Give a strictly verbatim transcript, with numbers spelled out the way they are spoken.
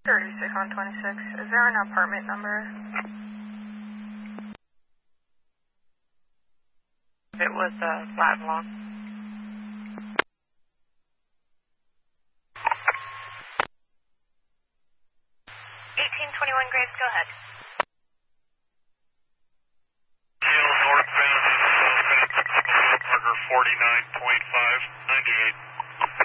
thirty-six on twenty-six. Is there an apartment number? It was uh, flat and long. eighteen twenty-one Graves, go ahead. Northbound, southbound, Parker forty-nine.